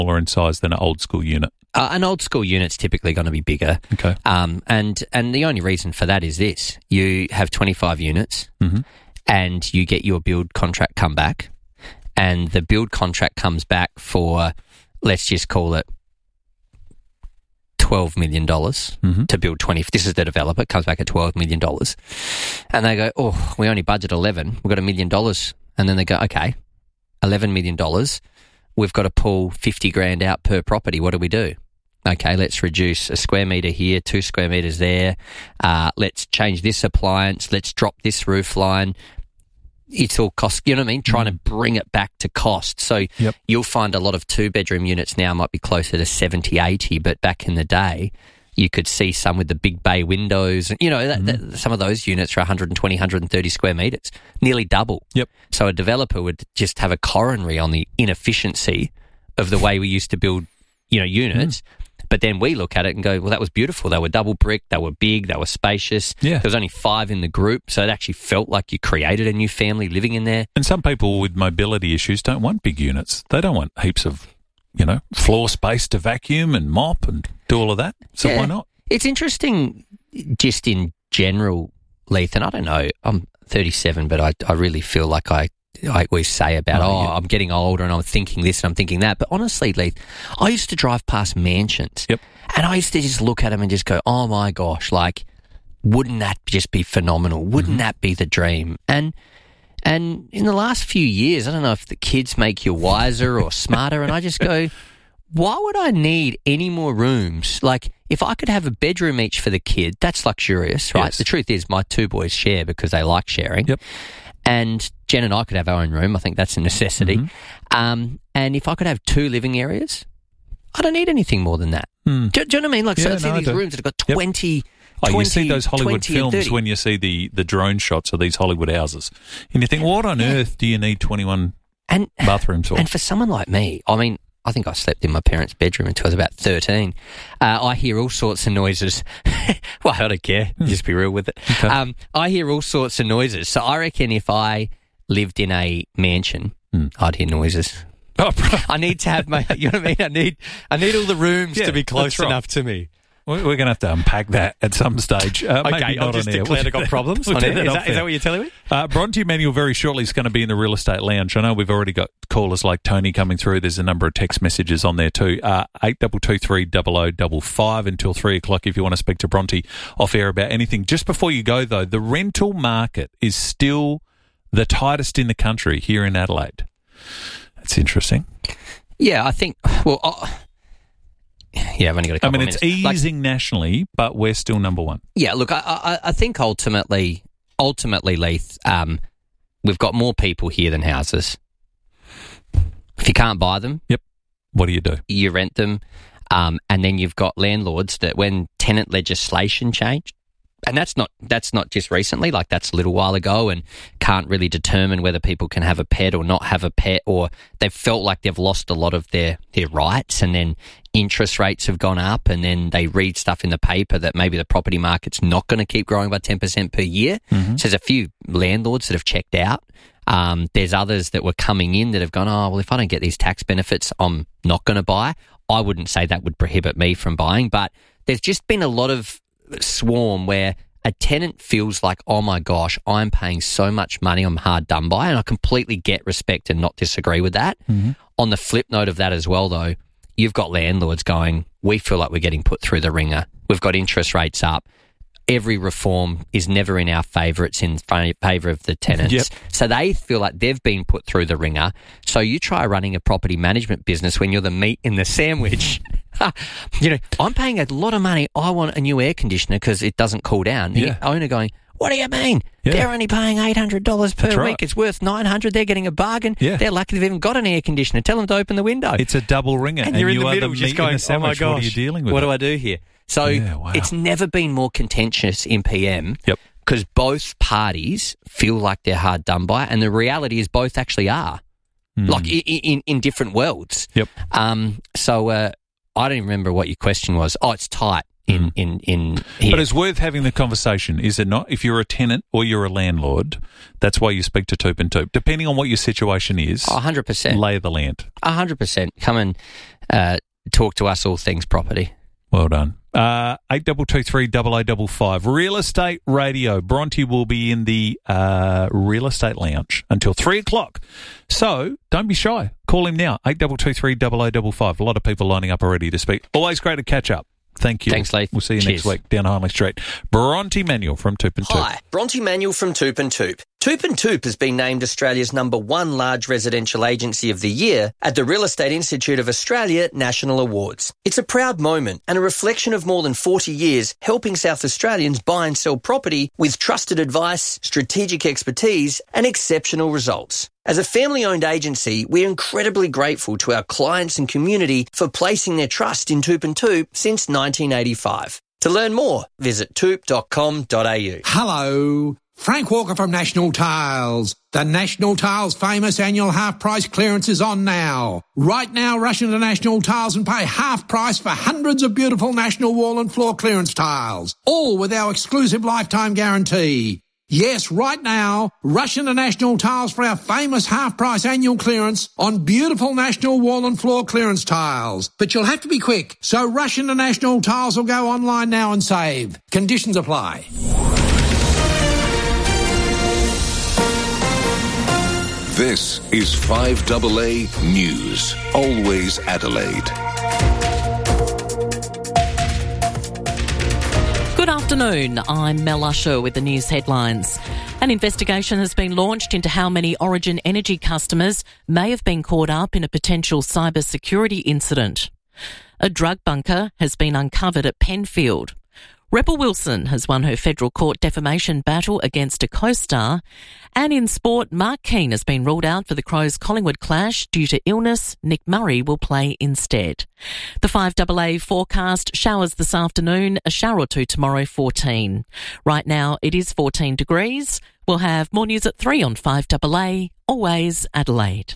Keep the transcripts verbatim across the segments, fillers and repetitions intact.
smaller in size than an old school unit? Uh, an old school unit's typically going to be bigger. Okay. Um, and, and the only reason for that is this. You have twenty-five units mm-hmm. and you get your build contract come back, and the build contract comes back for, let's just call it twelve million dollars mm-hmm. to build twenty. This is the developer, comes back at twelve million dollars. And they go, oh, we only budget eleven. We've got a million dollars. And then they go, okay, eleven million dollars. We've got to pull fifty grand out per property. What do we do? Okay, let's reduce a square metre here, two square metres there. Uh, let's change this appliance. Let's drop this roof line. It's all cost, you know what I mean? Trying to bring it back to cost. So yep. you'll find a lot of two-bedroom units now might be closer to seventy, eighty, but back in the day, you could see some with the big bay windows. You know, that, mm-hmm. that, some of those units are one hundred twenty, one hundred thirty square metres, nearly double. Yep. So a developer would just have a coronary on the inefficiency of the way we used to build, you know, units. Mm. But then we look at it and go, well, that was beautiful. They were double brick, they were big, they were spacious. Yeah. There was only five in the group, so it actually felt like you created a new family living in there. And some people with mobility issues don't want big units. They don't want heaps of, you know, floor space to vacuum and mop and do all of that. So yeah. why not? It's interesting just in general, Leith, and I don't know, I'm thirty-seven, but I, I really feel like I I always say about, oh, oh yeah. I'm getting older and I'm thinking this and I'm thinking that. But honestly, Leith, I used to drive past mansions yep. and I used to just look at them and just go, oh my gosh, like, wouldn't that just be phenomenal? Wouldn't mm-hmm. that be the dream? And and in the last few years, I don't know if the kids make you wiser or smarter, and I just go, why would I need any more rooms? Like, if I could have a bedroom each for the kid, that's luxurious, right? Yes. The truth is my two boys share because they like sharing. Yep. And Jen and I could have our own room. I think that's a necessity. Mm-hmm. Um, and if I could have two living areas, I don't need anything more than that. Mm. Do, do you know what I mean? Like, yeah, so I see no, these rooms that have got twenty, yep. Oh, twenty, you see those Hollywood twenty films when you see the, the drone shots of these Hollywood houses. And you think, what on yeah. earth do you need twenty-one and, bathrooms for? And for someone like me, I mean, I think I slept in my parents' bedroom until I was about thirteen. Uh, I hear all sorts of noises. Well, I don't care. Just be real with it. Okay. Um, I hear all sorts of noises. So I reckon if I lived in a mansion, mm. I'd hear noises. Oh, I need to have my, you know what I mean? I need, I need all the rooms yeah, to be close right. enough to me. We're going to have to unpack that at some stage. Uh, okay, maybe I'll not just on air. declare We'll I've got problems we'll on air. that Is that, is that what you're telling me? Uh, Bronte Manuel very shortly is going to be in the Real Estate Lounge. I know we've already got callers like Tony coming through. There's a number of text messages on there too. Uh, eight two two three double oh double five until three o'clock if you want to speak to Bronte off air about anything. Just before you go, though, the rental market is still the tightest in the country here in Adelaide. That's interesting. Yeah, I think, well... Uh, Yeah, I've only got a couple I mean, of it's minutes. easing like, nationally, but we're still number one. Yeah, look, I, I, I think ultimately, ultimately, Leith, um, we've got more people here than houses. If you can't buy them, yep. What do you do? You rent them, um, and then you've got landlords that when tenant legislation changed, and that's not that's not just recently, like that's a little while ago, and can't really determine whether people can have a pet or not have a pet, or they've felt like they've lost a lot of their, their rights, and then interest rates have gone up, and then they read stuff in the paper that maybe the property market's not going to keep growing by ten percent per year. Mm-hmm. So there's a few landlords that have checked out. Um, there's others that were coming in that have gone, oh, well, if I don't get these tax benefits, I'm not going to buy. I wouldn't say that would prohibit me from buying, but there's just been a lot of swarm where a tenant feels like, oh my gosh, I'm paying so much money, I'm hard done by, and I completely get, respect and not disagree with that. Mm-hmm. On the flip note of that as well, though, you've got landlords going, we feel like we're getting put through the ringer. We've got interest rates up. Every reform is never in our favour. It's in favour of the tenants. Yep. So they feel like they've been put through the ringer. So you try running a property management business when you're the meat in the sandwich. You know, I'm paying a lot of money. I want a new air conditioner because it doesn't cool down. Yeah. The owner going, what do you mean? Yeah. They're only paying eight hundred dollars per That's week. right. It's worth nine hundred dollars. They're getting a bargain. Yeah. They're lucky they've even got an air conditioner. Tell them to open the window. It's a double ringer. And, you're in you the are middle the just meat in going, the sandwich. oh my gosh, what are you dealing with? What it? do I do here? So yeah, wow. it's never been more contentious in P M. Yep. Because both parties feel like they're hard done by, and the reality is both actually are, mm. like in, in in different worlds. Yep. Um. So uh, I don't even remember what your question was. Oh, it's tight in mm. in in here. But it's worth having the conversation, is it not? If you're a tenant or you're a landlord, that's why you speak to Toop and Toop. Depending on what your situation is, one hundred percent. lay the land. one hundred percent. Come and uh, talk to us all things property. Well done. Uh, eight two two three, double oh double five. Real Estate Radio. Bronte will be in the uh, Real Estate Lounge until three o'clock. So don't be shy. Call him now, eight two two three, double oh double five. A lot of people lining up already to speak. Always great to catch up. Thank you. Thanks, Leith. We'll see you Cheers. next week down Hindley Street. Bronte Manuel from Toop and Toop. Hi, Bronte Manuel from Toop and Toop. Toop and Toop has been named Australia's number one large residential agency of the year at the Real Estate Institute of Australia National Awards. It's a proud moment and a reflection of more than forty years helping South Australians buy and sell property with trusted advice, strategic expertise and exceptional results. As a family-owned agency, we're incredibly grateful to our clients and community for placing their trust in Toop and Toop since nineteen eighty-five. To learn more, visit toop dot com dot a u. Hello, Frank Walker from National Tiles. The National Tiles famous annual half-price clearance is on now. Right now, rush into National Tiles and pay half price for hundreds of beautiful National wall and floor clearance tiles, all with our exclusive lifetime guarantee. Yes, right now, rush into National Tiles for our famous half-price annual clearance on beautiful National wall and floor clearance tiles. But you'll have to be quick, so rush into National Tiles or go online now and save. Conditions apply. This is five A A News. Always Adelaide. Good afternoon, I'm Mel Usher with the news headlines. An investigation has been launched into how many Origin Energy customers may have been caught up in a potential cybersecurity incident. A drug bunker has been uncovered at Penfield. Rebel Wilson has won her federal court defamation battle against a co-star. And in sport, Mark Keane has been ruled out for the Crows-Collingwood clash due to illness. Nick Murray will play instead. The five A A forecast: showers this afternoon, a shower or two tomorrow, fourteen. Right now it is fourteen degrees. We'll have more news at three on five A A, always Adelaide.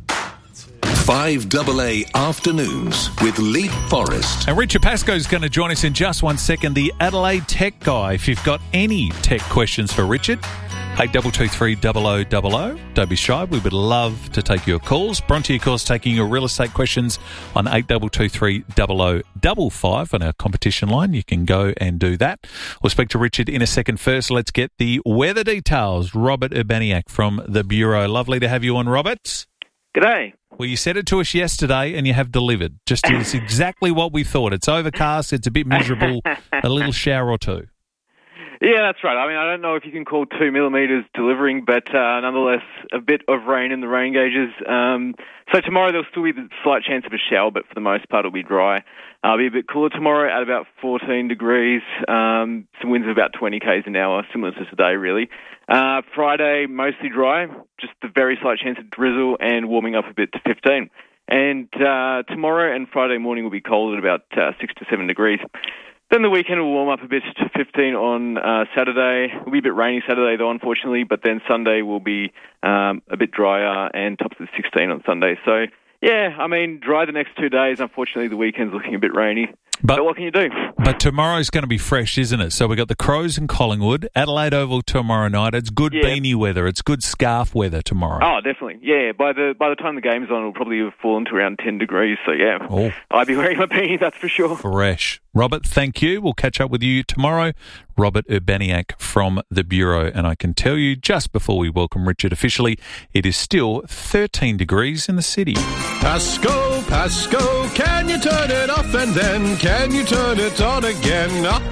five A A Afternoons with Leap Forest. And Richard Pascoe is going to join us in just one second, the Adelaide Tech Guy. If you've got any tech questions for Richard, eight two two three, double oh double oh. Don't be shy, we would love to take your calls. Bronte, of course, taking your real estate questions on eight two two three, double oh double five on our competition line. You can go and do that. We'll speak to Richard in a second. First, let's get the weather details. Robert Urbaniak from the Bureau. Lovely to have you on, Robert. G'day. Well, you said it to us yesterday and you have delivered. Just it's exactly what we thought. It's overcast, it's a bit miserable, a little shower or two. Yeah, that's right. I mean, I don't know if you can call two millimetres delivering, but uh, nonetheless, a bit of rain in the rain gauges. Um, so tomorrow there'll still be the slight chance of a shower, but for the most part it'll be dry. Uh, it'll be a bit cooler tomorrow at about fourteen degrees, um, some winds of about twenty kays an hour, similar to today really. Uh, Friday, mostly dry, just a very slight chance of drizzle and warming up a bit to fifteen. And uh, tomorrow and Friday morning will be cold at about uh, six to seven degrees. Then the weekend will warm up a bit to fifteen on uh, Saturday. It'll be a bit rainy Saturday, though, unfortunately, but then Sunday will be um, a bit drier and tops of sixteen on Sunday. So, yeah, I mean, dry the next two days. Unfortunately, the weekend's looking a bit rainy. But, but what can you do? But tomorrow's going to be fresh, isn't it? So we've got the Crows and Collingwood, Adelaide Oval tomorrow night. It's good yeah. beanie weather. It's good scarf weather tomorrow. Oh, definitely. Yeah, by the by the time the game's on, it'll probably have fallen to around ten degrees. So, yeah, oh. I'd be wearing my beanie, that's for sure. Fresh. Robert, thank you. We'll catch up with you tomorrow. Robert Urbaniak from the Bureau. And I can tell you, just before we welcome Richard officially, it is still thirteen degrees in the city. Pasco, Pasco, can you turn it off and then can you turn it on again?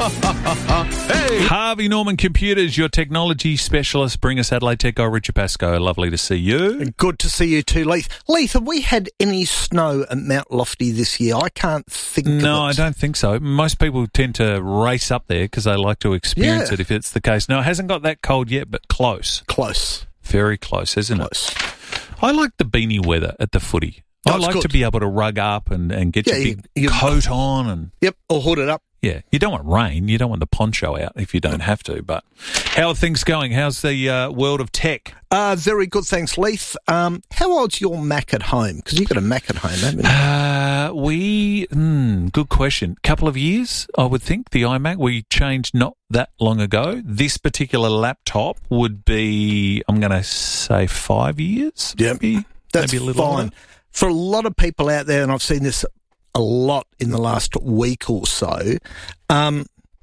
Hey! Harvey Norman Computers, your technology specialist. Bring us Adelaide Tech Guy, Richard Pascoe. Lovely to see you. Good to see you too, Leith. Leith, have we had any snow at Mount Lofty this year? I can't think no, of it. No, I don't think so. Most people tend to race up there because they like to experience yeah. it if it's the case. No, it hasn't got that cold yet, but close. Close. Very close, isn't close. it? I like the beanie weather at the footy. Oh, I like good. to be able to rug up and, and get yeah, your big you, you, coat on. and Yep, or hood it up. Yeah, you don't want rain. You don't want the poncho out if you don't have to. But how are things going? How's the uh, world of tech? Uh, very good, thanks, Leith. Um, how old's your Mac at home? Because you've got a Mac at home, haven't you? Uh, we, mm, good question. Couple of years, I would think. The iMac, we changed not that long ago. This particular laptop would be, I'm going to say five years. Yep, maybe, that's maybe a little fine. longer. For a lot of people out there, and I've seen this a lot in the last week or so. Um,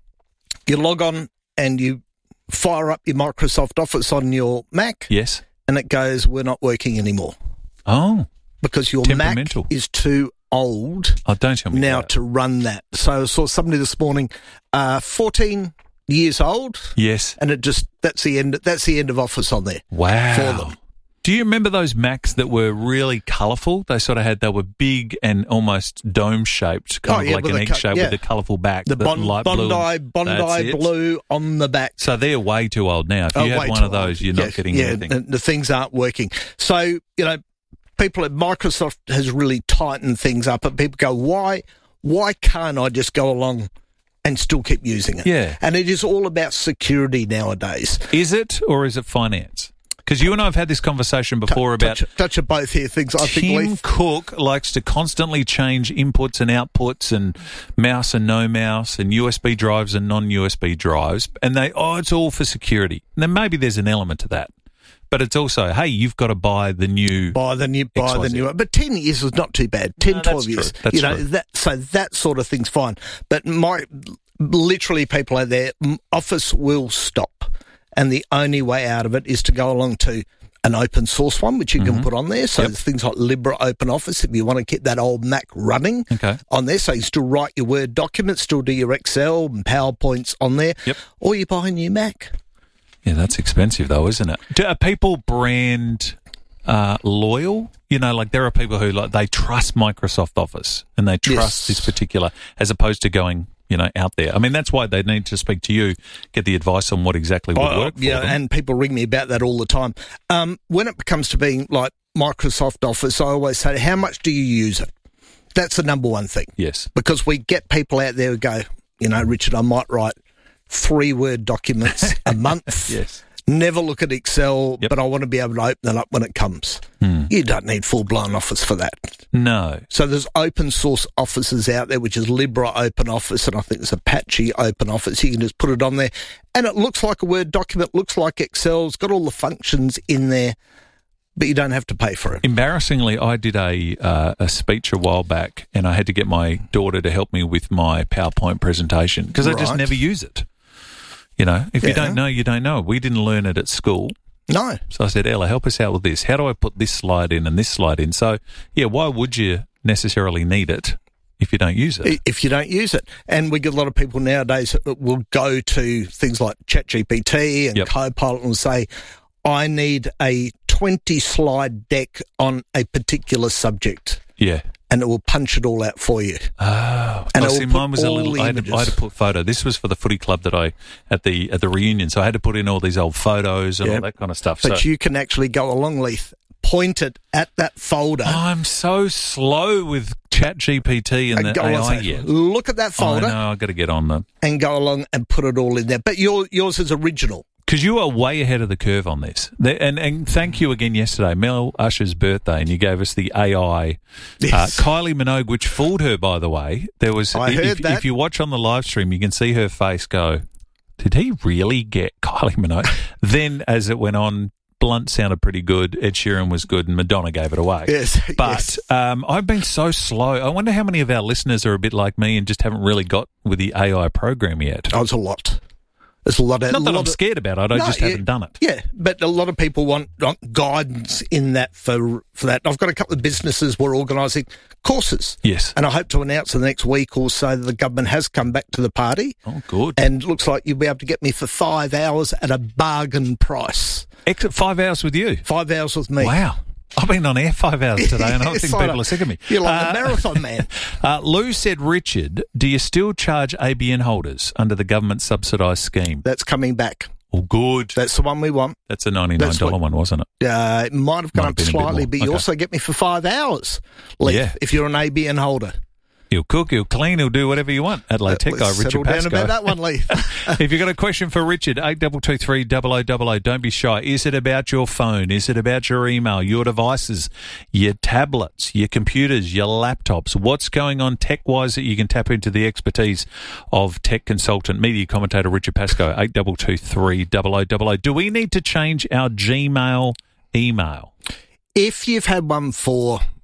you log on and you fire up your Microsoft Office on your Mac. Yes. And it goes, we're not working anymore. Oh. Because your Mac is too old oh, don't tell me now that. to run that. So I saw somebody this morning, uh, fourteen years old. Yes. And it just, that's the end, that's the end of Office on there. Wow. For them. Do you remember those Macs that were really colourful? They sort of had, they were big and almost dome-shaped, kind Oh, of yeah, like with an a egg co- shape yeah. with a colourful back. The bon- light blue. Bondi, Bondi blue on the back. So they're way too old now. If you Oh, had way one too of those, old. you're yeah, not getting yeah, anything. The, the things aren't working. So, you know, people at Microsoft has really tightened things up, and people go, why, why can't I just go along and still keep using it? Yeah. And it is all about security nowadays. Is it, or is it finance? Because you and I have had this conversation before T- about... Touch, touch of both here things, I think, Tim Leith. Cook likes to constantly change inputs and outputs and mouse and no mouse and U S B drives and non-U S B drives. And they, oh, it's all for security. And then maybe there's an element to that. But it's also, hey, you've got to buy the new... Buy the new, buy X Y Z. the new one. But ten years is not too bad. ten, No, that's twelve years. true. That's you know, true. that, so that sort of thing's fine. But my, literally people out there, m- Office will stop. And the only way out of it is to go along to an open source one, which you Mm-hmm. can put on there. So Yep. there's things like Libra Open Office if you want to keep that old Mac running Okay. on there. So you still write your Word documents, still do your Excel and PowerPoints on there. Yep. Or you buy a new Mac. Yeah, that's expensive though, isn't it? Do, are people brand uh, loyal? You know, like there are people who like they trust Microsoft Office and they trust Yes. this particular, as opposed to going, you know, out there. I mean, that's why they need to speak to you, get the advice on what exactly would Oh, work for yeah, them. and people ring me about that all the time. Um, when it comes to being like Microsoft Office, I always say, how much do you use it? That's the number one thing. Yes. Because we get people out there who go, you know, Richard, I might write three Word documents a month. Yes. Never look at Excel, Yep. but I want to be able to open it up when it comes. Hmm. You don't need full-blown Office for that. No. So there's open source offices out there, which is Libra Open Office, and I think there's Apache Open Office. You can just put it on there, and it looks like a Word document, looks like Excel. It's got all the functions in there, but you don't have to pay for it. Embarrassingly, I did a uh, a speech a while back, and I had to get my daughter to help me with my PowerPoint presentation because I just Right. never use it. You know, if you Yeah. don't know, you don't know. We didn't learn it at school. No. So I said, Ella, help us out with this. How do I put this slide in and this slide in? So, yeah, why would you necessarily need it if you don't use it? If you don't use it. And we get a lot of people nowadays that will go to things like ChatGPT and Yep. Copilot and say, I need a twenty slide deck on a particular subject. Yeah. And it will punch it all out for you. Oh, And oh it will see, put mine was a all little. the I had, to, I had to images. put photo. This was for the footy club that I at the at the reunion, so I had to put in all these old photos and Yeah. all that kind of stuff. But so you can actually go along, Leith, point it at that folder I'm so slow with ChatGPT and, and the go A along I and say, yet. look at that I folder know. I got to get on them and go along and put it all in there. But your, yours is original. because you are way ahead of the curve on this. The, and and thank you again yesterday, Mel Usher's birthday, and you gave us the A I uh, Yes. Kylie Minogue, which fooled her. By the way, there was. I if, heard if, that. if you watch on the live stream, you can see her face go. Did he really get Kylie Minogue? Then, as it went on, Blunt sounded pretty good. Ed Sheeran was good, and Madonna gave it away. Yes, But yes. um, I've been so slow. I wonder how many of our listeners are a bit like me and just haven't really got with the A I program yet. Oh, it's a lot. There's a lot of... Not that lot I'm of- scared about it. I No, just yeah, haven't done it. Yeah, but a lot of people want, want guidance in that for for that. I've got a couple of businesses we're organising courses. Yes. And I hope to announce in the next week or so that the government has come back to the party. Oh, good. And it looks like you'll be able to get me for five hours at a bargain price. Exit five hours with you. Five hours with me. Wow. I've been on air five hours today, and I Yes, think I people know. are sick of me. You're like Uh, a marathon man. Uh, Lou said, Richard, do you still charge A B N holders under the government subsidised scheme? That's coming back. Oh, good. That's the one we want. That's a ninety-nine dollars That's what- one, wasn't it? Uh, it might have gone Might have up been a bit slightly, more. but you Okay. also get me for five hours, Leith, Yeah. if you're an A B N holder. He'll cook, he'll clean, he'll do whatever you want. Adelaide Tech guy, Let's Richard settle down Pascoe. about that one, Leith. If you've got a question for Richard, eight two two three, double oh double oh, don't be shy. Is it about your phone? Is it about your email, your devices, your tablets, your computers, your laptops? What's going on tech-wise that you can tap into the expertise of tech consultant, media commentator Richard Pascoe, eight two two three, double oh double oh. Do we need to change our Gmail email? If you've had one for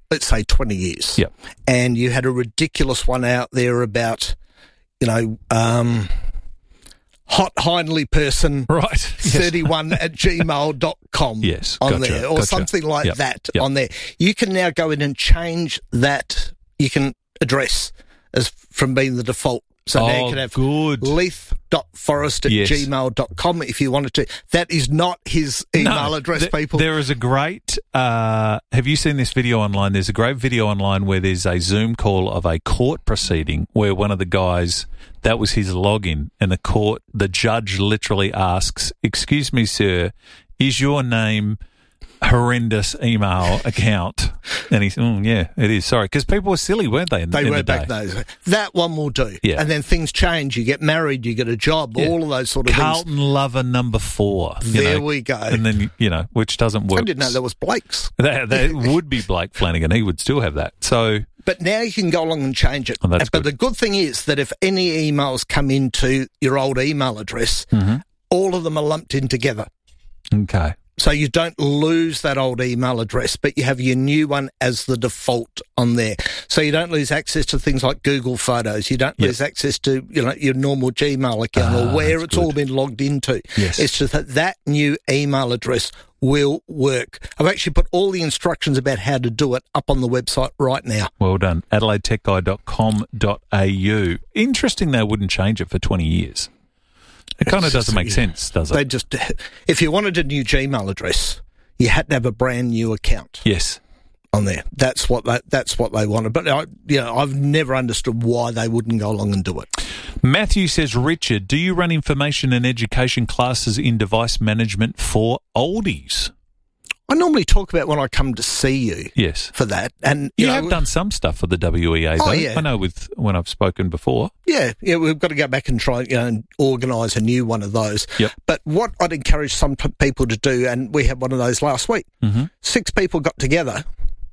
let's say, twenty years. Yep. And you had a ridiculous one out there about, you know, um, hot Hindley person Right. thirty-one at gmail dot com Yes, on gotcha, there, or gotcha. something like Yep, that yep. on there. You can now go in and change that. You can address as from being the default. So now Oh, you can have good. leith dot forest at Yes. gmail dot com if you wanted to. That is not his email No, address, th- people. There is a great. Uh, have you seen this video online? There's a great video online where there's a Zoom call of a court proceeding where one of the guys, that was his login, and the court, the judge literally asks, "Excuse me, sir, is your name horrendous email account?" And he's, mm, yeah, it is. Sorry, because people were silly, weren't they? In, They in were the back day? those. That one will do. Yeah. And then things change. You get married, you get a job, Yeah. all of those sort of Carlton Lover number four. you There know, we go. And then you know, which doesn't things. work. I didn't know there was Blake's. That, that would be Blake Flanagan. He would still have that. So, But now you can go along and change it. Oh, that's but good. the good thing is that if any emails come into your old email address, Mm-hmm. all of them are lumped in together. okay. So you don't lose that old email address, but you have your new one as the default on there. So you don't lose access to things like Google Photos. You don't Yep. lose access to, you know, your normal Gmail account Ah, or where that's it's all good. been logged into. Yes. It's just that that new email address will work. I've actually put all the instructions about how to do it up on the website right now. Well done. adelaide tech guy dot com dot a u. Interesting they wouldn't change it for twenty years. It kind of It's doesn't just- make yeah. sense, does They it? just, if you wanted a new Gmail address, you had to have a brand new account Yes. on there. That's what they, that's what they wanted. But I, you know, I've never understood why they wouldn't go along and do it. Matthew says, Richard, do you run information and education classes in device management for oldies? I normally talk about when I come to see you Yes. for that, and You know, have done some stuff for the W E A, Oh, though. yeah. I know with when I've spoken before. Yeah, yeah, we've got to go back and try, you know, and organise a new one of those. Yep. But what I'd encourage some p- people to do, and we had one of those last week. Mm-hmm. Six people got together,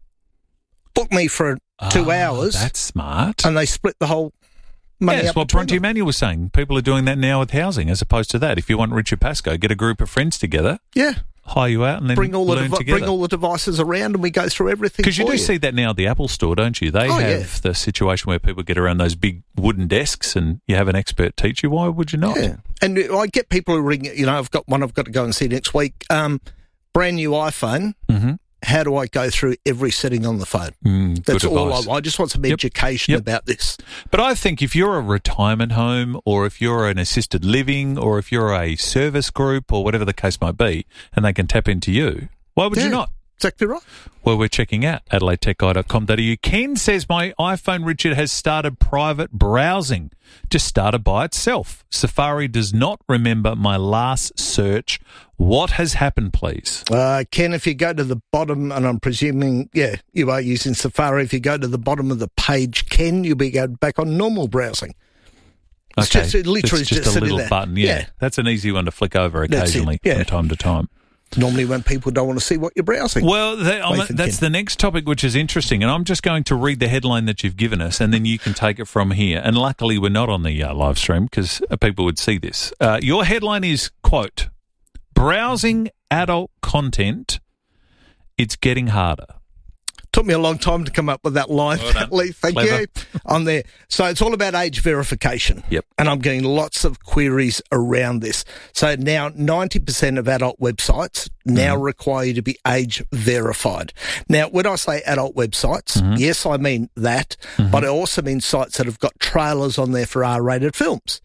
booked me for two Ah, hours, That's smart. and they split the whole money Yeah, that's up what between Bronte them. Manuel was saying. People are doing that now with housing as opposed to that. If you want Richard Pascoe, get a group of friends together, Yeah, hire you out, and then bring all the learn devi- together. bring all the devices around, and we go through everything. Because you for do see that now at the Apple Store, don't you? They Oh, have yeah. the situation where people get around those big wooden desks and you have an expert teach you. Why would you not? Yeah, and I get people who ring. You know, I've got one I've got to go and see next week. Um, brand new iPhone. Mm-hmm. How do I go through every setting on the phone? Mm, That's good all advice. I, I just want some Yep. education Yep. about this. But I think if you're a retirement home or if you're an assisted living or if you're a service group or whatever the case might be, and they can tap into you, why would Yeah. you not? Exactly right. Well, we're checking out adelaide tech guy dot com dot a u. Ken says, my iPhone, Richard, has started private browsing. Just started by itself. Safari does not remember my last search. What has happened, please? Uh, Ken, if you go to the bottom, and I'm presuming, yeah, you are using Safari. If you go to the bottom of the page, Ken, you'll be going back on normal browsing. It's Okay. just, it literally it's is just, just a sitting little there. button. Yeah. Yeah. That's an easy one to flick over That's it, occasionally yeah. from time to time. Normally when people don't want to see what you're browsing. Well, that, I'm- Nathan that's Ken. the next topic, which is interesting, and I'm just going to read the headline that you've given us, and then you can take it from here. And luckily, we're not on the uh, live stream because uh, people would see this. Uh, your headline is, quote, browsing adult content, it's getting harder. Took me a long time to come up with that line, Well done. Lee. Thank Clever. you. On there. So it's all about age verification. Yep. And I'm getting lots of queries around this. So now ninety percent of adult websites now Mm-hmm. require you to be age verified. Now, when I say adult websites, Mm-hmm. yes, I mean that, but I also mean sites that have got trailers on there for R-rated films.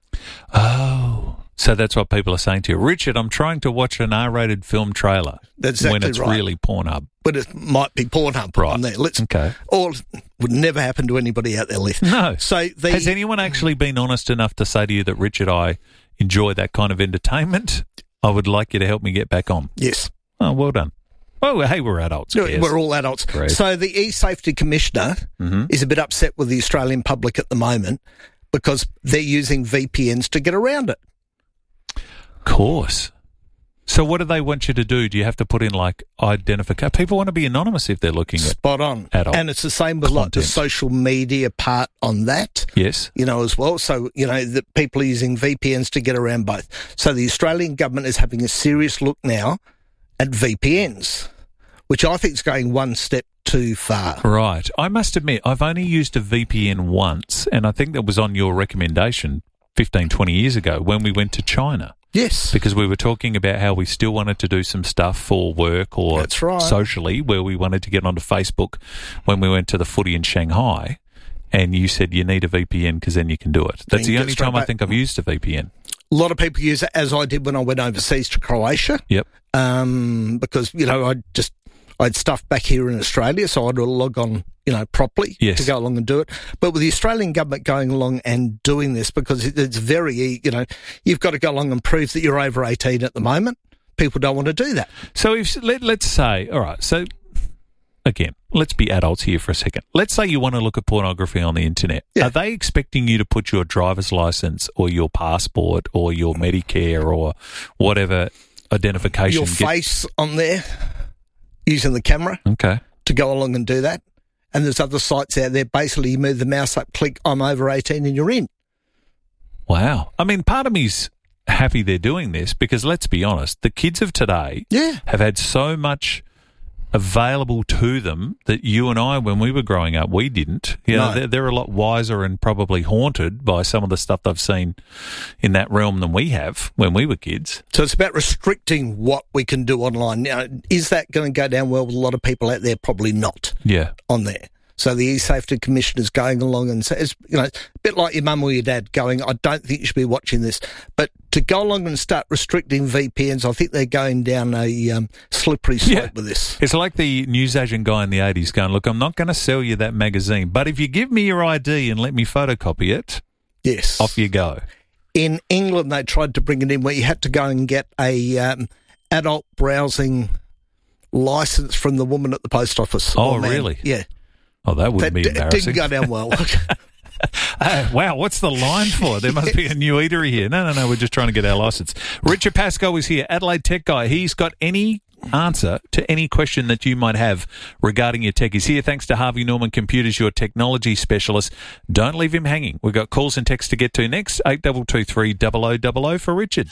Oh. So that's what people are saying to you. Richard, I'm trying to watch an R-rated film trailer That's when exactly it's right. really Pornhub. But it might be Pornhub Right. on there. Let's, Okay. Or would never happen to anybody out there, Leith. No. So the, Has anyone actually been honest enough to say to you that, Richard, I enjoy that kind of entertainment? I would like you to help me get back on. yes. Oh, well done. Well, hey, we're adults. No, Yes. We're all adults. Great. So the e-safety commissioner Mm-hmm. is a bit upset with the Australian public at the moment because they're using V P Ns to get around it. course. So what do they want you to do? Do you have to put in like identification? People want to be anonymous if they're looking at. Spot on. Adult and it's the same with like the content. social media part on that, Yes. you know, as well. So, you know, that people are using V P Ns to get around both. So the Australian government is having a serious look now at V P Ns, which I think is going one step too far. Right. I must admit, I've only used a V P N once, and I think that was on your recommendation fifteen, twenty years ago when we went to China. Yes. Because we were talking about how we still wanted to do some stuff for work or That's right. socially, where we wanted to get onto Facebook when we went to the footy in Shanghai, and you said you need a V P N because then you can do it. That's You the can only get straight time I back. think I've used a V P N. A lot of people use it, as I did when I went overseas to Croatia. Yep. Um, because, you know, I just, I had stuff back here in Australia, so I'd log on, you know, properly Yes. to go along and do it. But with the Australian government going along and doing this, because it, it's very, e- you know, you've got to go along and prove that you're over eighteen at the moment. People don't want to do that. So if let, let's say, all right, so again, let's be adults here for a second. Let's say you want to look at pornography on the internet. Yeah. Are they expecting you to put your driver's license or your passport or your Medicare or whatever identification? Your get- face on there using the camera Okay. to go along and do that. And there's other sites out there. Basically, you move the mouse up, click, I'm over eighteen, and you're in. Wow. I mean, part of me's happy they're doing this because let's be honest, the kids of today Yeah. have had so much available to them that you and I, when we were growing up, we didn't. You know, No. they're, they're a lot wiser and probably haunted by some of the stuff they've seen in that realm than we have when we were kids. So it's about restricting what we can do online. Now, is that going to go down well with a lot of people out there? Probably not Yeah. on there. So the E-Safety Commission is going along and says, you know, a bit like your mum or your dad going, I don't think you should be watching this. But to go along and start restricting V P Ns, I think they're going down a um, slippery slope Yeah. with this. It's like the newsagent guy in the eighties going, look, I'm not going to sell you that magazine, but if you give me your I D and let me photocopy it, Yes. off you go. In England, they tried to bring it in where you had to go and get a um, adult browsing license from the woman at the post office. Oh, or man. really? Yeah. Oh, that would That be d- embarrassing. didn't go down well. Uh, wow, what's the line for? There must be a new eatery here. No, no, no, we're just trying to get our license. Richard Pascoe is here, Adelaide Tech Guy. He's got any answer to any question that you might have regarding your tech. He's here thanks to Harvey Norman Computers, your technology specialist. Don't leave him hanging. We've got calls and texts to get to next. eight two two three, double oh double oh for Richard.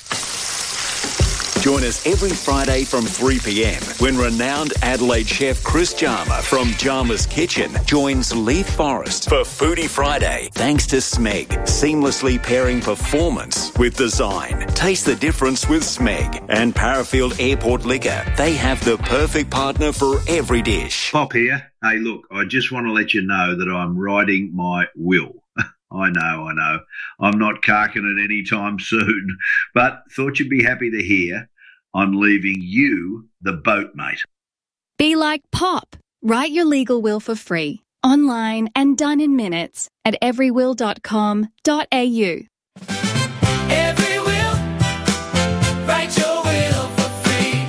Join us every Friday from three p.m. when renowned Adelaide chef Chris Jarma from Jarma's Kitchen joins Leith Forrest for Foodie Friday. Thanks to Smeg, seamlessly pairing performance with design. Taste the difference with Smeg and Parafield Airport Liquor. They have the perfect partner for every dish. Pop here. Hey, look, I just want to let you know that I'm writing my will. I know, I know. I'm not carking it anytime soon, but thought you'd be happy to hear I'm leaving you the boat, mate. Be like Pop. Write your legal will for free, online and done in minutes at every will dot com dot a u. Every will, write your will for free.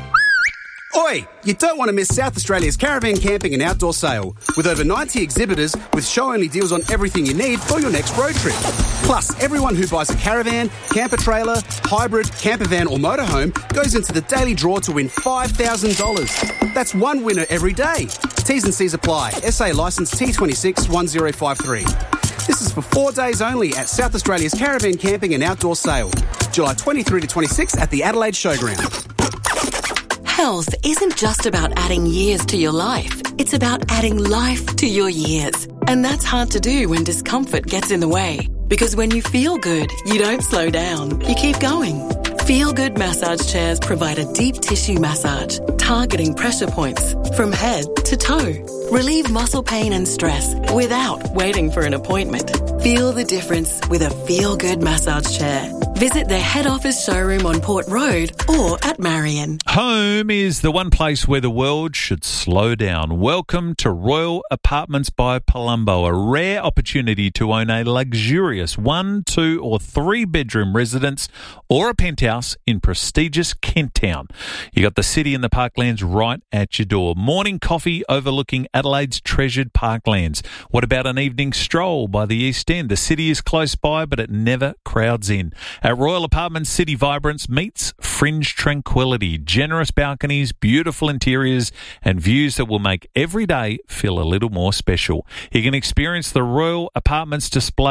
Oi! You don't want to miss South Australia's caravan camping and outdoor sale. With over ninety exhibitors with show-only deals on everything you need for your next road trip. Plus, everyone who buys a caravan, camper trailer, hybrid, camper van or motorhome goes into the daily draw to win five thousand dollars. That's one winner every day. T's and C's apply. S A licence T two six one zero five three. This is for four days only at South Australia's caravan camping and outdoor sale. July twenty-third to twenty-sixth at the Adelaide Showground. Health isn't just about adding years to your life. It's about adding life to your years. And that's hard to do when discomfort gets in the way. Because when you feel good, you don't slow down. You keep going. Feel Good massage chairs provide a deep tissue massage, targeting pressure points from head to toe. Relieve muscle pain and stress without waiting for an appointment. Feel the difference with a Feel Good massage chair. Visit their head office showroom on Port Road or at Marion. Home is the one place where the world should slow down. Welcome to Royal Apartments by Palumbo, a rare opportunity to own a luxurious one, two or three bedroom residence or a penthouse in prestigious Kent Town. You got the city and the parklands right at your door. Morning coffee overlooking Adelaide's treasured parklands. What about an evening stroll by the East End? The city is close by, but it never crowds in. At Royal Apartments, city vibrance meets fringe tranquility, generous balconies, beautiful interiors, and views that will make every day feel a little more special. You can experience the Royal Apartments display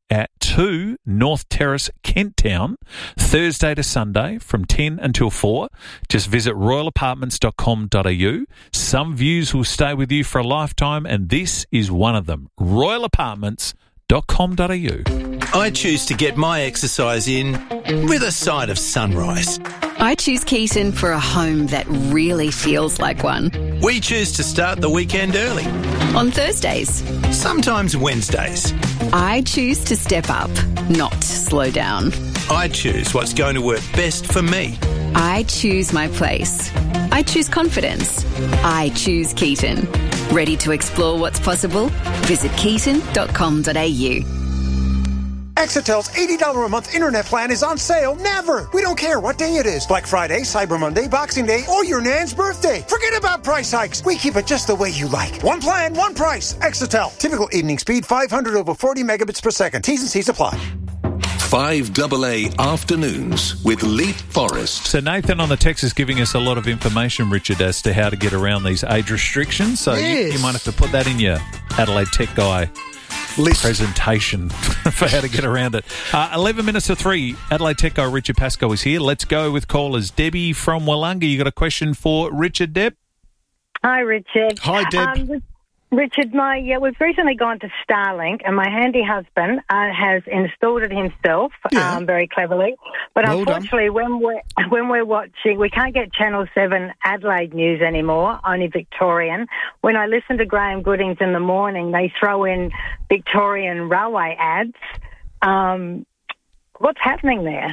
at two North Terrace, Kent Town, Thursday to Sunday from ten until four. Just visit royal apartments dot com dot a u. Some views will stay with you for a lifetime, and this is one of them. royal apartments dot com dot a u. I choose to get my exercise in with a side of sunrise. I choose Keaton for a home that really feels like one. We choose to start the weekend early. On Thursdays. Sometimes Wednesdays. I choose to step up, not slow down. I choose what's going to work best for me. I choose my place. I choose confidence. I choose Keaton. Ready to explore what's possible? Visit keaton dot com dot a u. Exitel's eighty dollars a month internet plan is on sale never. We don't care what day it is. Black Friday, Cyber Monday, Boxing Day, or your Nan's birthday. Forget about price hikes. We keep it just the way you like. One plan, one price. Exitel. Typical evening speed five hundred over forty megabits per second. T's and C's apply. five double A Afternoons with Leap Forrest. So Nathan on the text is giving us a lot of information, Richard, as to how to get around these age restrictions. So Yes. you, you might have to put that in your Adelaide Tech Guy list presentation for how to get around it. Uh, eleven minutes to three. Adelaide Tech Guy Richard Pascoe is here. Let's go with callers. Debbie from Wollonga. You got a question for Richard, Deb? Hi, Richard. Hi, Deb. Um, Richard, my yeah, we've recently gone to Starlink, and my handy husband uh, has installed it himself, Yeah. um, very cleverly. But Well done. unfortunately, when we're when we're watching, we can't get Channel Seven Adelaide news anymore. Only Victorian. When I listen to Graham Goodings in the morning, they throw in Victorian railway ads. Um, what's happening there?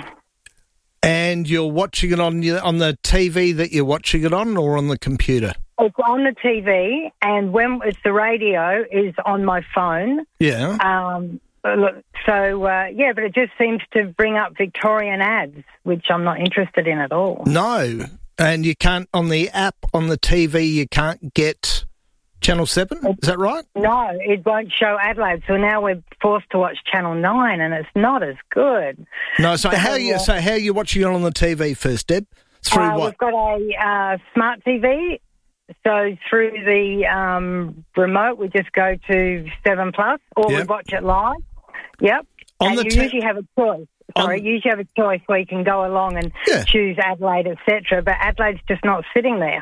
And you're watching it on your, on the T V that you're watching it on, or on the computer? It's on the T V, and when it's the radio is on my phone. Yeah. Um, look, so, uh, yeah, but it just seems to bring up Victorian ads, which I'm not interested in at all. No. And you can't, on the app, on the T V, you can't get Channel seven? Is that right? No, it won't show Adelaide, so now we're forced to watch Channel nine, and it's not as good. No, so, So, how you uh, so how are you watching it on the T V first, Deb? Through Uh, what? We've got a uh, smart T V, so through the um, remote we just go to seven Plus, or we Yep. watch it live. Yep. On and the you te- usually have a choice. Sorry, you usually have a choice where you can go along and Yeah. choose Adelaide, et cetera. But Adelaide's just not sitting there.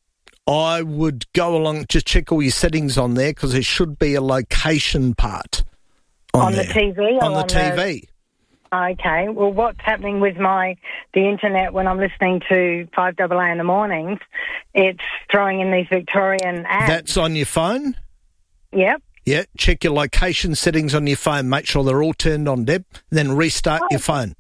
I would go along, just check all your settings on there, because there should be a location part on, On the there. T V or On the on T V. the- Okay. Well, what's happening with my the internet when I'm listening to five double A in the mornings? It's throwing in these Victorian ads. That's on your phone? Yep. Yeah, check your location settings on your phone. Make sure they're all turned on, Deb. Then restart your phone.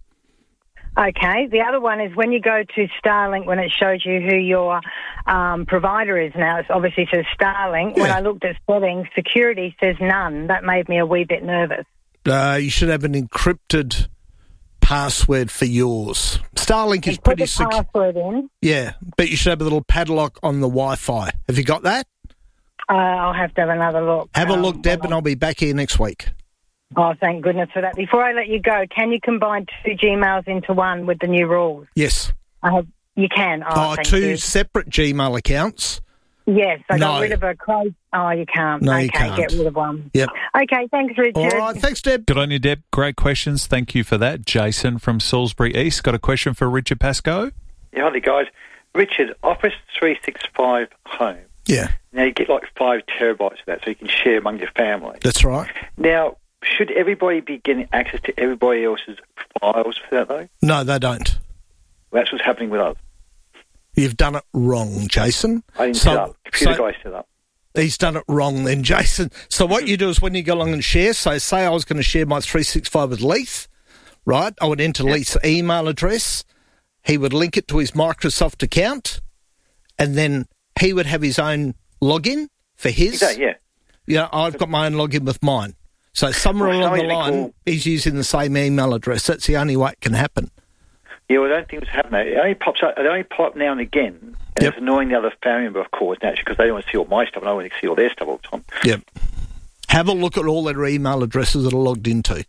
Okay. The other one is when you go to Starlink, when it shows you who your um, provider is now, it obviously says Starlink. When Yeah. I looked at settings, security says none. That made me a wee bit nervous. Uh, you should have an encrypted password for yours. Starlink is Put pretty the secure. password in. Yeah, but you should have a little padlock on the Wi-Fi. Have you got that? Uh, I'll have to have another look. Have a Um, look, Deb, and I'll be back here next week. Oh, thank goodness for that. Before I let you go, can you combine two Gmails into one with the new rules? Yes. I have, you can. Oh, Oh, thank two you. separate Gmail accounts. Yes, I No. got rid of a close. Oh, you can't. No, okay, you can't. get rid of one. Yep. Okay, thanks, Richard. thanks, Deb. Good on you, Deb. Great questions. Thank you for that. Jason from Salisbury East got a question for Richard Pascoe. Yeah, hi guys. Richard, Office three sixty-five Home. Yeah. Now you get like five terabytes of that, so you can share among your family. That's right. Now, should everybody be getting access to everybody else's files for that, though? No, they don't. Well, that's what's happening with us. You've done it wrong, Jason. I didn't So- set up. Computer so- guy set up. He's done it wrong then, Jason. So what you do is when you go along and share, so say I was going to share my three sixty-five with Leith, right? I would enter Leith's email address. He would link it to his Microsoft account, and then he would have his own login for his. Exactly, yeah. Yeah, I've got my own login with mine. So somewhere Well, along the somebody line, call- he's using the same email address. That's the only way it can happen. Yeah, well, I don't think it's happening. It only pops up. It only pop up now and again, and it's annoying the other family member, of course, naturally, because they don't want to see all my stuff, and I want to see all their stuff all the time. Yep. Have a look at all their email addresses that are logged into.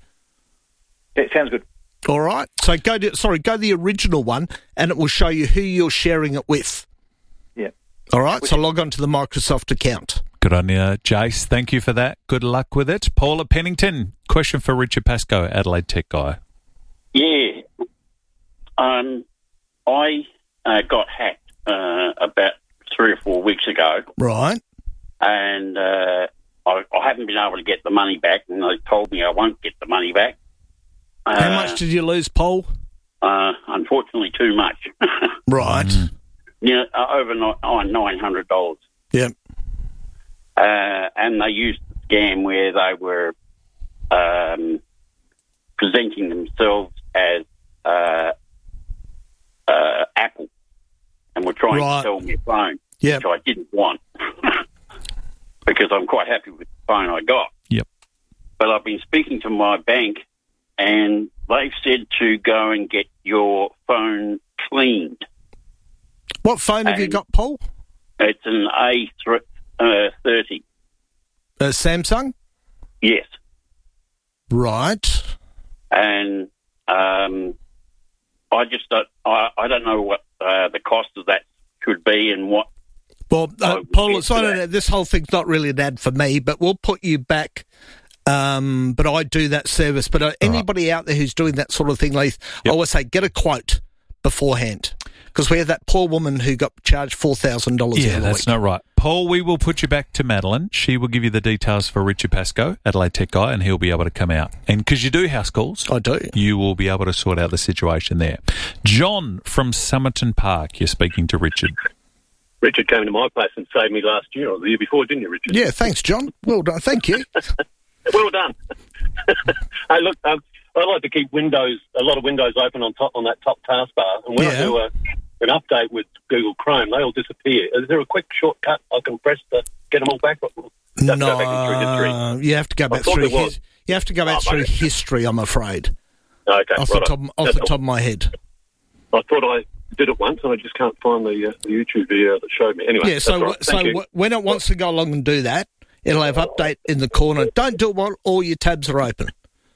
It sounds good. All right. So go to sorry, go to the original one, and it will show you who you're sharing it with. Yeah. All right. So log on to the Microsoft account. Good on you, Jace. Thank you for that. Good luck with it. Paul at Pennington. Question for Richard Pascoe, Adelaide Tech guy. Yeah. Um, I uh, got hacked uh, about three or four weeks ago. Right. And uh, I, I haven't been able to get the money back, and they told me I won't get the money back. Uh, How much did you lose, Paul? Uh, unfortunately, too much. Right. Mm. Yeah, uh, over nine hundred dollars. Yep. Uh, and they used the scam where they were um, presenting themselves as uh, uh, Apple and were trying Right. to sell me a phone, Yep. which I didn't want because I'm quite happy with the phone I got. Yep. But I've been speaking to my bank and they've said to go and get your phone cleaned. What phone have you And got, Paul? It's an A thirty. Uh, Samsung? Yes. Right. And um, I just don't, I, I don't know what uh, the cost of that should be and what. Well, uh, Paul, it's not a, this whole thing's not really an ad for me, but we'll put you back. Um, but I do that service. But uh, anybody out there who's doing that sort of thing, Leith, I always say get a quote beforehand. Because we had that poor woman who got charged four thousand dollars. Yeah, that's not right. Paul, we will put you back to Madeline. She will give you the details for Richard Pascoe, Adelaide Tech guy, and he'll be able to come out. And because you do house calls, I do. You will be able to sort out the situation there. John from Somerton Park, you're speaking to Richard. Richard came to my place and saved me last year or the year before, didn't you, Richard? Yeah, thanks, John. Well done. Thank you. Well done. Hey, look, um, I like to keep windows, a lot of windows open on top on that top taskbar, and when Yeah. I do a, an update with Google Chrome, they all disappear. Is there a quick shortcut I can press to get them all back? Just no, go back in three to three. you have to go I back thought through. there was. His, you have to go back Oh, through mate. history. I'm afraid. Okay, Off the righto. top, off That's the top all. of my head. I thought I did it once, and I just can't find the, uh, the YouTube video that showed me. Anyway, Yeah. So, that's all right. so Thank you. w- when it wants to go along and do that, it'll have update in the corner. Don't do it while all your tabs are open.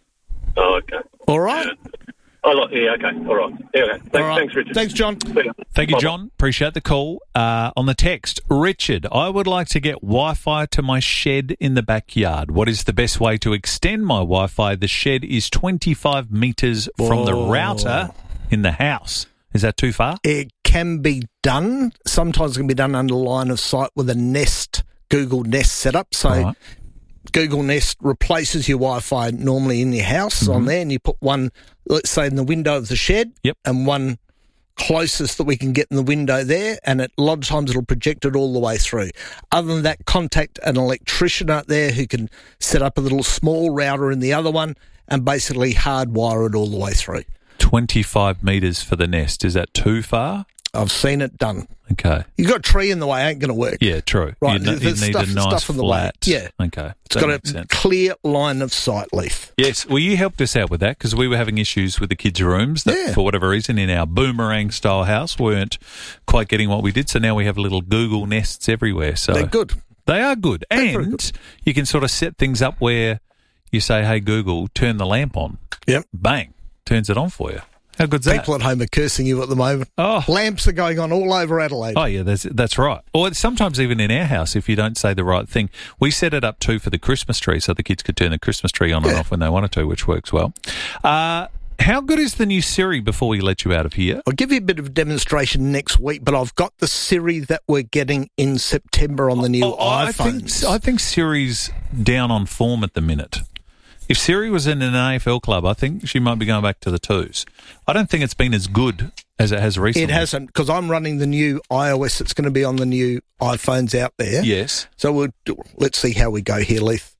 Oh, okay. All right. I like, yeah, okay, all right. Yeah, okay. Thanks, All right. thanks, Richard. Thanks, John. See ya. Thank you, Bye-bye. John. Appreciate the call. Uh, on the text, Richard, I would like to get Wi-Fi to my shed in the backyard. What is the best way to extend my Wi-Fi? The shed is twenty-five metres from the Whoa. router in the house. Is that too far? It can be done. Sometimes it can be done under line of sight with a Nest, Google Nest setup. So All right. Google Nest replaces your Wi-Fi normally in your house Mm-hmm. on there, and you put one, let's say, in the window of the shed, yep. and one closest that we can get in the window there, and it, a lot of times it'll project it all the way through. Other than that, contact an electrician out there who can set up a little small router in the other one and basically hardwire it all the way through. twenty-five metres for the Nest. Is that too far? I've seen it done. Okay. You got a tree in the way, ain't going to work. Yeah, true. Right, You, ne- you there's need stuff- a nice stuff in the way. flat. Yeah. Okay. It's That got makes a sense. clear line of sight, Leith. Yes, well, you helped us out with that because we were having issues with the kids' rooms that, Yeah. for whatever reason, in our boomerang-style house weren't quite getting what we did. So now we have little Google Nests everywhere. So They're good. They are good. They're very and good. you can sort of set things up where you say, hey, Google, turn the lamp on. Yep. Bang, turns it on for you. How good's that? People at home are cursing you at the moment. Oh. Lamps are going on all over Adelaide. Oh, yeah, that's, that's right. Or sometimes even in our house, if you don't say the right thing. We set it up, too, for the Christmas tree so the kids could turn the Christmas tree on and Yeah. off when they wanted to, which works well. Uh, how good is the new Siri before we let you out of here? I'll give you a bit of a demonstration next week, but I've got the Siri that we're getting in September on the new Oh, I think, iPhones. I think Siri's down on form at the minute. If Siri was in an A F L club, I think she might be going back to the twos. I don't think it's been as good as it has recently. It hasn't, because I'm running the new iOS that's going to be on the new iPhones out there. Yes. So we'll do, let's see how we go here, Leith.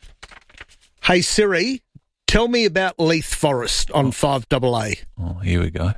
Hey, Siri, tell me about Leith Forest on five double A. Oh, here we go.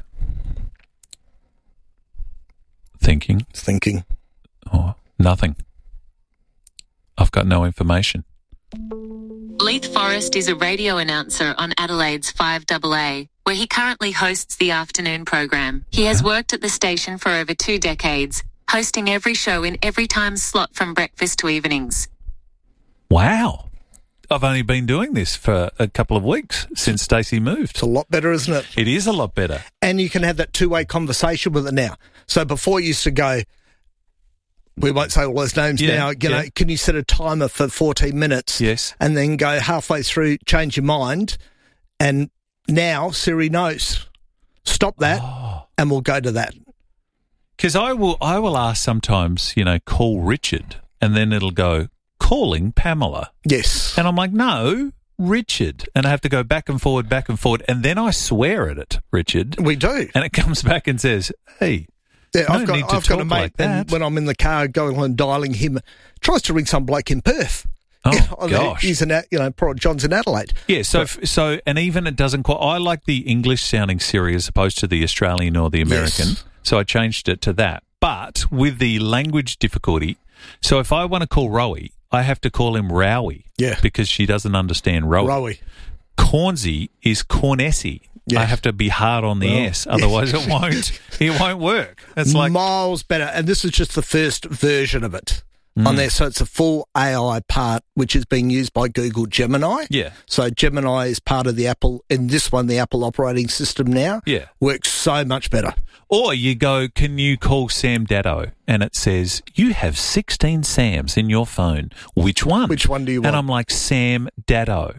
Thinking. Thinking. Oh, nothing. I've got no information. Leith Forrest is a radio announcer on Adelaide's five double A, where he currently hosts the afternoon program. He has worked at the station for over two decades, hosting every show in every time slot from breakfast to evenings. Wow. I've only been doing this for a couple of weeks since Stacey moved. It's a lot better, isn't it? It is a lot better. And you can have that two-way conversation with it now. So before you used to go, we won't say all those names Yeah, now. You know, yeah. can you set a timer for fourteen minutes? Yes. And then go halfway through, change your mind, and now Siri knows. Stop that, Oh. and we'll go to that. Because I will, I will ask sometimes, you know, call Richard, and then it'll go, calling Pamela. Yes. And I'm like, no, Richard. And I have to go back and forward, back and forward, and then I swear at it, Richard. We do. And it comes back and says, hey, Yeah, no I've got, need to I've got a talk mate, like and that. when I'm in the car going and dialing him, tries to ring some bloke in Perth. Oh, You know, gosh. He's in, A- you know, poor John's in Adelaide. Yeah, so f so and even it doesn't quite. I like the English sounding Siri as opposed to the Australian or the American. Yes. So I changed it to that. But with the language difficulty, so if I want to call Rowie, I have to call him Rowie. Yeah. Because she doesn't understand Rowie. Rowie. Cornsey is Cornessi. Yeah. I have to be hard on the Well, S, otherwise it won't. It won't work. It's like miles better. And this is just the first version of it Mm. on there. So it's a full A I part, which is being used by Google Gemini. Yeah. So Gemini is part of the Apple, in this one, the Apple operating system now. Yeah. Works so much better. Or you go, can you call Sam Daddo? And it says, you have sixteen Sams in your phone. Which one? Which one do you want? And I'm like, Sam Daddo.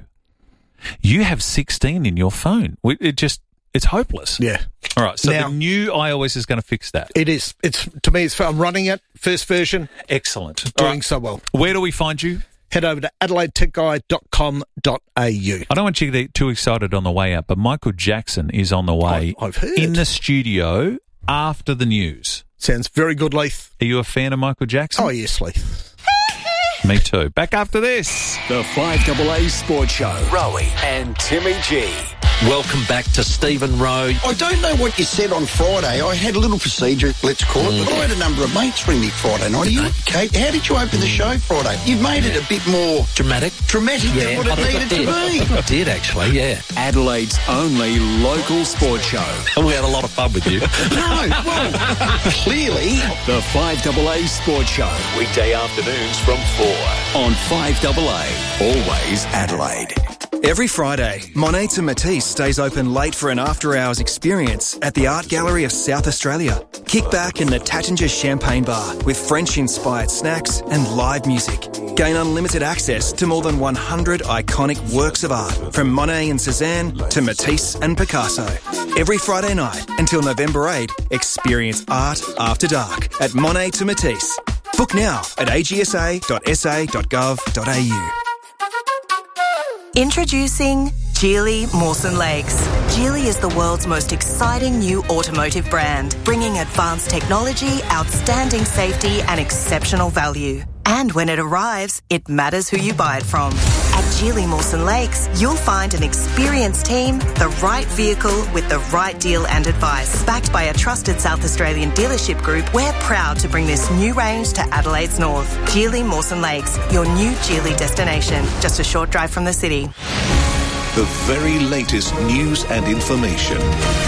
You have sixteen in your phone. We- It just, it's hopeless. Yeah. All right. So Now- the new iOS is going to fix that. It is. It's, to me, it's, I'm running it, first version, Excellent. doing All right. so well. Where do we find you? Head over to adelaide tech guy dot com dot a u. I don't want you to get too excited on the way out, but Michael Jackson is on the way I- I've heard. in the studio after the news. Sounds very good, Leith. Are you a fan of Michael Jackson? Oh, yes, Leith. Me too. Back after this. The five A A Sports Show. Rowie and Timmy G. Welcome back to Stephen Rowe. I don't know what you said on Friday. I had a little procedure, let's call it, but I had a number of mates ring me Friday night. Are you okay? How did you open the show Friday? You've made it a bit more Dramatic. dramatic than what it I think I needed to did. be. I did, actually, yeah. Adelaide's only local sports show. And we had a lot of fun with you. No, well, clearly. The five A A Sports Show. Weekday afternoons from four on five A A. Always Adelaide. Every Friday, Monet to Matisse stays open late for an after-hours experience at the Art Gallery of South Australia. Kick back in the Tattinger Champagne Bar with French-inspired snacks and live music. Gain unlimited access to more than one hundred iconic works of art, from Monet and Cézanne to Matisse and Picasso. Every Friday night until November eighth, experience art after dark at Monet to Matisse. Book now at a g s a dot s a dot gov dot a u. Introducing Geely Mawson Lakes. Geely is the world's most exciting new automotive brand, bringing advanced technology, outstanding safety and exceptional value. And when it arrives, it matters who you buy it from. At Geely Mawson Lakes, you'll find an experienced team, the right vehicle with the right deal and advice. Backed by a trusted South Australian dealership group, we're proud to bring this new range to Adelaide's north. Geely Mawson Lakes, your new Geely destination, just a short drive from the city. The very latest news and information.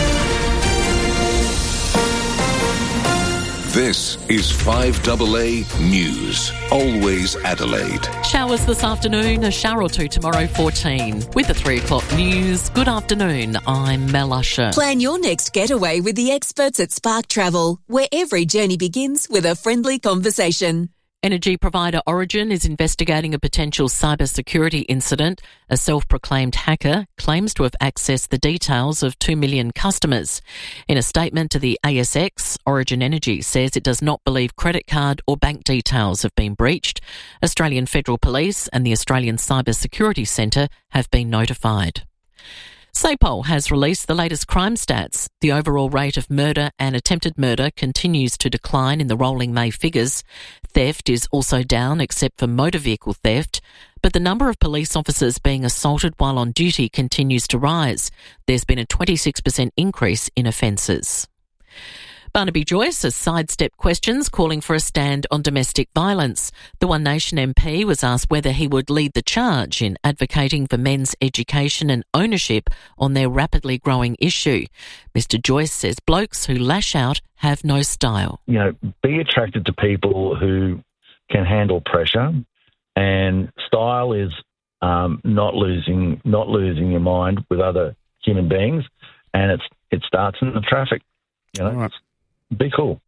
This is five A A News. Always Adelaide. Showers this afternoon, a shower or two tomorrow, fourteen. With the three o'clock news, good afternoon, I'm Mel Usher. Plan your next getaway with the experts at Spark Travel, where every journey begins with a friendly conversation. Energy provider Origin is investigating a potential cybersecurity incident. A self-proclaimed hacker claims to have accessed the details of two million customers. In a statement to the A S X, Origin Energy says it does not believe credit card or bank details have been breached. Australian Federal Police and the Australian Cybersecurity Centre have been notified. SAPOL has released the latest crime stats. The overall rate of murder and attempted murder continues to decline in the rolling May figures. Theft is also down except for motor vehicle theft, but the number of police officers being assaulted while on duty continues to rise. There's been a twenty-six percent increase in offences. Barnaby Joyce has sidestepped questions calling for a stand on domestic violence. The One Nation M P was asked whether he would lead the charge in advocating for men's education and ownership on their rapidly growing issue. Mister Joyce says blokes who lash out have no style. You know, be attracted to people who can handle pressure, and style is um, not losing not losing your mind with other human beings, and it's it starts in the traffic. You know, be cool.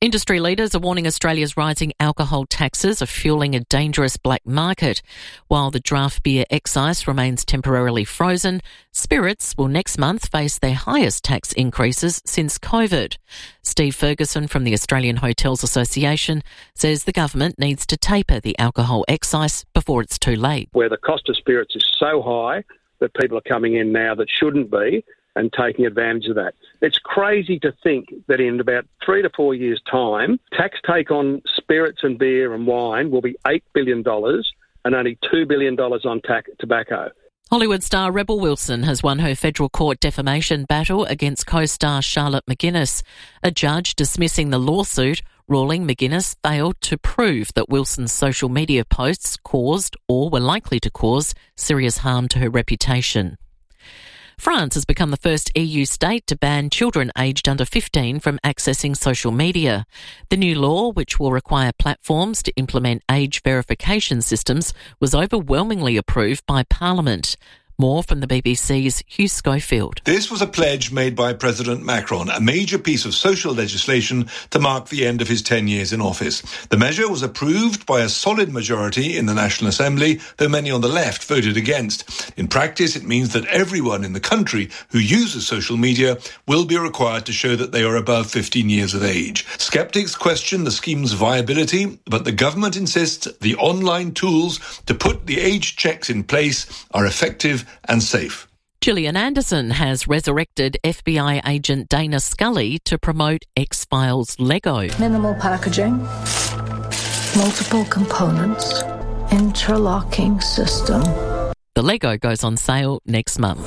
Industry leaders are warning Australia's rising alcohol taxes are fueling a dangerous black market. While the draft beer excise remains temporarily frozen, spirits will next month face their highest tax increases since COVID. Steve Ferguson from the Australian Hotels Association says the government needs to taper the alcohol excise before it's too late. Where the cost of spirits is so high that people are coming in now that shouldn't be, and taking advantage of that. It's crazy to think that in about three to four years' time, tax take on spirits and beer and wine will be eight billion dollars and only two billion dollars on tac- tobacco. Hollywood star Rebel Wilson has won her federal court defamation battle against co-star Charlotte McGuinness. A judge dismissing the lawsuit, ruling McGuinness failed to prove that Wilson's social media posts caused or were likely to cause serious harm to her reputation. France has become the first E U state to ban children aged under fifteen from accessing social media. The new law, which will require platforms to implement age verification systems, was overwhelmingly approved by Parliament. More from the B B C's Hugh Schofield. This was a pledge made by President Macron, a major piece of social legislation to mark the end of his ten years in office. The measure was approved by a solid majority in the National Assembly, though many on the left voted against. In practice, it means that everyone in the country who uses social media will be required to show that they are above fifteen years of age. Skeptics question the scheme's viability, but the government insists the online tools to put the age checks in place are effective and safe. Gillian Anderson has resurrected F B I agent Dana Scully to promote X-Files Lego. Minimal packaging, multiple components, interlocking system. The Lego goes on sale next month.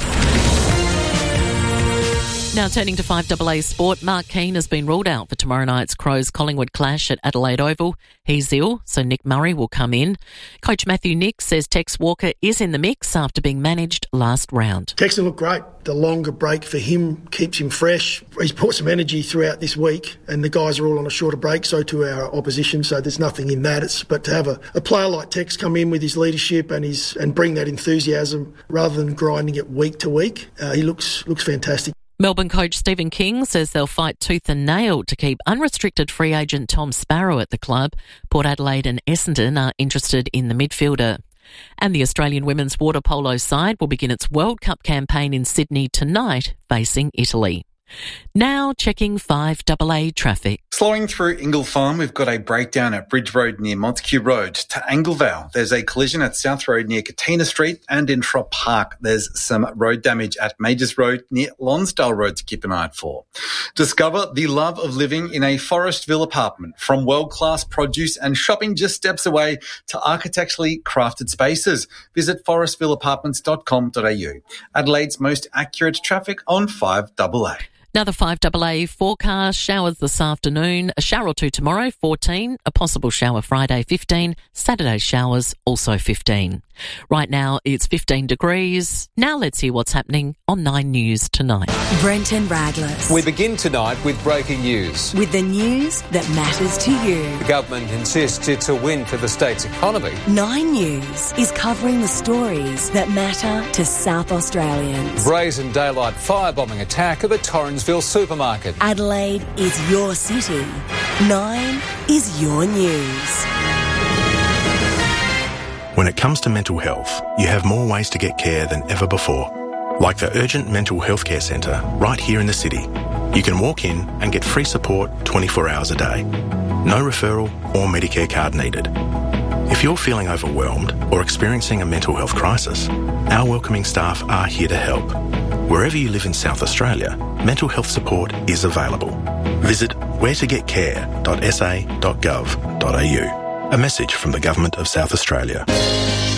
Now turning to five A A sport, Mark Keane has been ruled out for tomorrow night's Crows-Collingwood clash at Adelaide Oval. He's ill, so Nick Murray will come in. Coach Matthew Nicks says Tex Walker is in the mix after being managed last round. Tex will look great. The longer break for him keeps him fresh. He's put some energy throughout this week, and the guys are all on a shorter break, so to our opposition, so there's nothing in that. It's, but to have a, a player like Tex come in with his leadership and his and bring that enthusiasm rather than grinding it week to week, uh, he looks looks fantastic. Melbourne coach Stephen King says they'll fight tooth and nail to keep unrestricted free agent Tom Sparrow at the club. Port Adelaide and Essendon are interested in the midfielder. And the Australian women's water polo side will begin its World Cup campaign in Sydney tonight, facing Italy. Now checking five A A traffic. Slowing through Ingle Farm, we've got a breakdown at Bridge Road near Montague Road. To Anglevale, there's a collision at South Road near Katina Street, and in Trop Park, there's some road damage at Majors Road near Lonsdale Road to keep an eye out for. Discover the love of living in a Forestville apartment. From world-class produce and shopping just steps away to architecturally crafted spaces. Visit forestville apartments dot com dot a u. Adelaide's most accurate traffic on five A A. Another five A A forecast, showers this afternoon, a shower or two tomorrow, fourteen, a possible shower Friday, fifteen, Saturday showers, also fifteen. Right now it's fifteen degrees. Now let's hear what's happening on Nine News tonight. Brenton Radless. We begin tonight with breaking news. With the news that matters to you. The government insists it's a win for the state's economy. Nine News is covering the stories that matter to South Australians. Brazen daylight firebombing attack at the Torrensville supermarket. Adelaide is your city. Nine is your news. When it comes to mental health, you have more ways to get care than ever before. Like the Urgent Mental Healthcare Centre right here in the city. You can walk in and get free support twenty-four hours a day. No referral or Medicare card needed. If you're feeling overwhelmed or experiencing a mental health crisis, our welcoming staff are here to help. Wherever you live in South Australia, mental health support is available. Visit where to get care dot s a dot gov dot a u. A message from the Government of South Australia.